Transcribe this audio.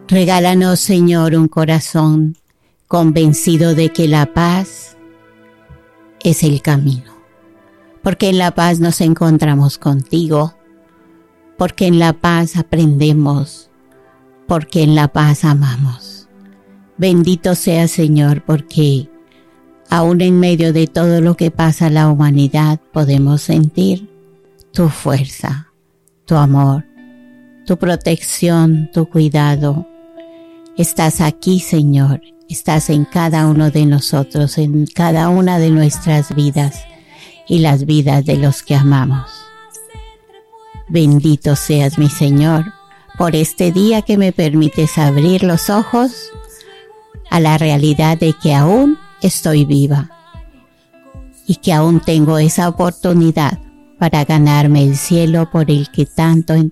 Regálanos, Señor, un corazón convencido de que la paz es el camino, porque en la paz nos encontramos contigo, porque en la paz aprendemos, porque en la paz amamos. Bendito sea, Señor, porque aún en medio de todo lo que pasa en la humanidad podemos sentir tu fuerza, tu amor, tu protección, tu cuidado. Estás aquí, Señor, estás en cada uno de nosotros, en cada una de nuestras vidas y las vidas de los que amamos. Bendito seas, mi Señor, por este día que me permites abrir los ojos a la realidad de que aún estoy viva y que aún tengo esa oportunidad para ganarme el cielo por el que tanto